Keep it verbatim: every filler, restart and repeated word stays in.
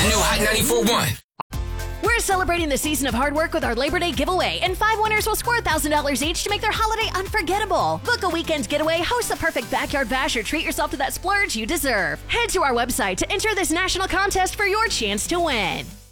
new Hot ninety-four point one. We're celebrating the season of hard work with our Labor Day giveaway, and five winners will score one thousand dollars each to make their holiday unforgettable. Book a weekend getaway, host the perfect backyard bash, or treat yourself to that splurge you deserve. Head to our website to enter this national contest for your chance to win.